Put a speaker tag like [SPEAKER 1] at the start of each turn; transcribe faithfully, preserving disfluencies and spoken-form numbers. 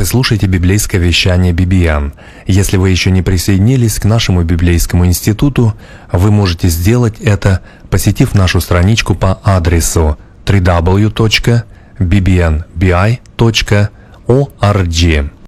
[SPEAKER 1] Вы слушаете библейское вещание би би эн. Если вы еще не присоединились к нашему библейскому институту, вы можете сделать это, посетив нашу страничку по адресу дабл ю дабл ю дабл ю точка би би эн би ай точка орг.